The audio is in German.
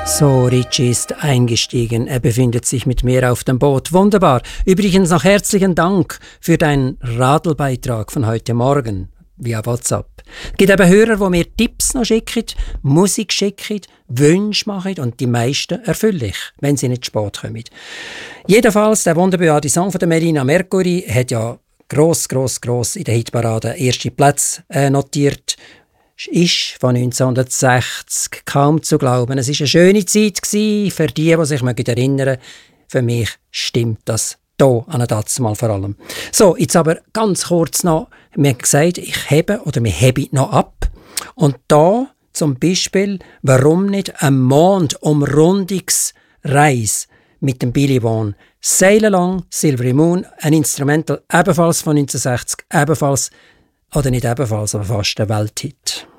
So, Richie ist eingestiegen. Er befindet sich mit mir auf dem Boot. Wunderbar. Übrigens noch herzlichen Dank für deinen Radelbeitrag von heute Morgen via WhatsApp. Es gibt eben Hörer, die mir Tipps noch schicken, Musik schicken, Wünsche machen und die meisten erfülle ich, wenn sie nicht spät kommen. Jedenfalls, der wunderbare Song von der Melina Mercury hat ja gross in der Hitparade erste Plätze notiert. Ist von 1960 kaum zu glauben. Es war eine schöne Zeit gewesen, für die sich erinnern. Für mich stimmt das hier an das mal vor allem. So, jetzt aber ganz kurz noch. Wir haben gesagt, wir heben noch ab. Und da zum Beispiel, warum nicht eine Mondumrundungsreise mit dem Billy Vaughan. Sail Along, Silvery Moon, ein Instrumental ebenfalls von 1960, ebenfalls, oder nicht ebenfalls, aber fast ein Welthit.